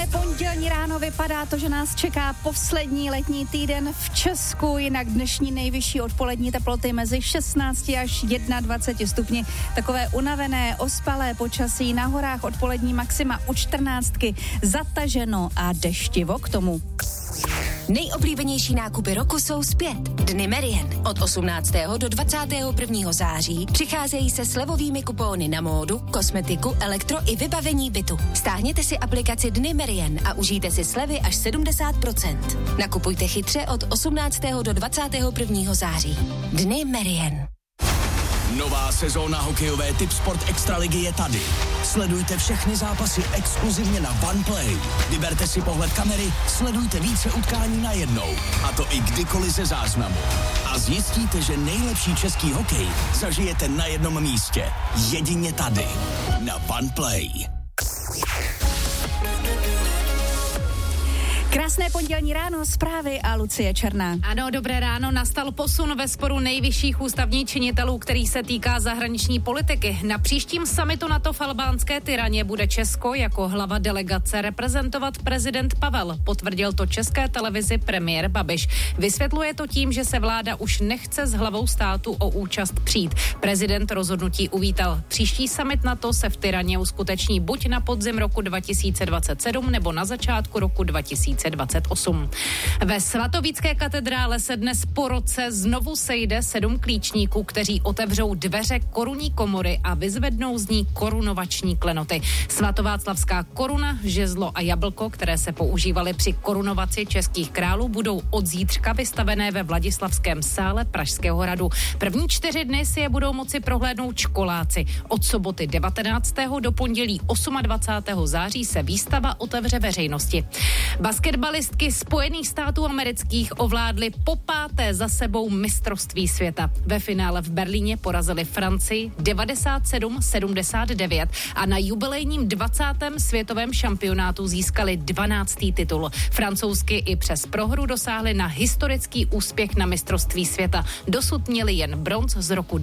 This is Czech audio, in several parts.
Krásné pondělní ráno, vypadá to, že nás čeká poslední letní týden v Česku, jinak dnešní nejvyšší odpolední teploty mezi 16 až 21 stupni. Takové unavené, ospalé počasí, na horách odpolední maxima u 14, zataženo a deštivo k tomu. Nejoblíbenější nákupy roku jsou zpět. Dny Merien. Od 18. do 21. září přicházejí se slevovými kupóny na módu, kosmetiku, elektro i vybavení bytu. Stáhněte si aplikaci Dny Merien a užijte si slevy až 70%. Nakupujte chytře od 18. do 21. září. Dny Merien. Nová sezóna hokejové Tipsport Extraligy je tady. Sledujte všechny zápasy exkluzivně na OnePlay. Vyberte si pohled kamery, sledujte více utkání najednou. A to i kdykoliv ze záznamu. A zjistíte, že nejlepší český hokej zažijete na jednom místě. Jedině tady. Na OnePlay. Krásné pondělní ráno, zprávy a Lucie Černá. Ano, dobré ráno. Nastal posun ve sporu nejvyšších ústavních činitelů, který se týká zahraniční politiky. Na příštím summitu NATO v albánské Tiraně bude Česko jako hlava delegace reprezentovat prezident Pavel. Potvrdil to České televizi premiér Babiš. Vysvětluje to tím, že se vláda už nechce s hlavou státu o účast přijít. Prezident rozhodnutí uvítal. Příští summit NATO se v Tiraně uskuteční buď na podzim roku 2027 nebo na začátku roku 2028. Ve svatovícké katedrále se dnes po roce znovu sejde 7 klíčníků, kteří otevřou dveře korunní komory a vyzvednou z ní korunovační klenoty. Svatováclavská koruna, žezlo a jablko, které se používaly při korunovaci českých králů, budou od zítřka vystavené ve Vladislavském sále Pražského hradu. První 4 dny si je budou moci prohlédnout školáci. Od soboty 19. do pondělí 28. září se výstava otevře veřejnosti. Basketbalistky Spojených států amerických ovládly po 5. za sebou mistrovství světa. Ve finále v Berlíně porazili Francii 97-79 a na jubilejním 20. světovém šampionátu získali 12. titul. Francouzsky i přes prohru dosáhli na historický úspěch na mistrovství světa. Dosud měli jen bronz z roku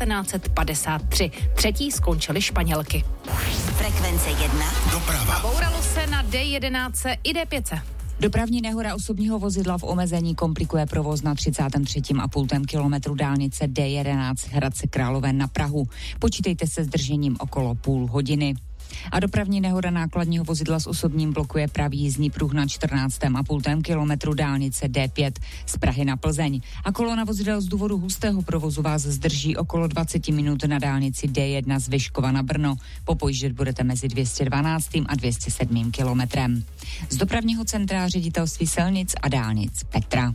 1953. Třetí skončily Španělky. Frekvence 1. Doprava. Bouralo se na D11 i D5. Dopravní nehoda osobního vozidla v omezení komplikuje provoz na 33,5 kilometru dálnice D11 Hradce Králové na Prahu. Počítejte se zdržením okolo půl hodiny. A dopravní nehoda nákladního vozidla s osobním blokuje pravý jízdní pruh na 14,5 kilometru dálnice D5 z Prahy na Plzeň. A kolona vozidel z důvodu hustého provozu vás zdrží okolo 20 minut na dálnici D1 z Vyškova na Brno. Popojíždět budete mezi 212. a 207. kilometrem. Z dopravního centra Ředitelství silnic a dálnic Petra.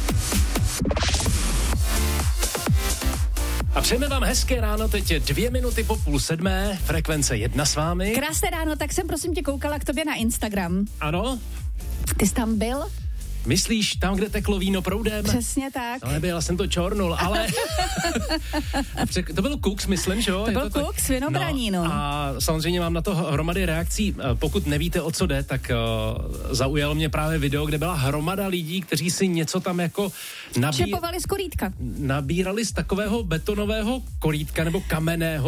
A přejeme vám hezké ráno, teď je 2 minuty po 6:30, frekvence 1 s vámi. Krásné ráno, tak jsem prosím tě koukala k tobě na Instagram. Ano? Ty jsi tam byl? Myslíš tam, kde teklo víno proudem? Přesně tak. No nebyl, jsem to čornul, ale... To byl Cooks, myslím, že jo? To byl Cooks, Vinobraní, no. A samozřejmě mám na to hromady reakcí. Pokud nevíte, o co jde, tak zaujalo mě právě video, kde byla hromada lidí, kteří si něco tam jako Čepovali z korítka. nabírali z takového betonového korítka nebo kamenného,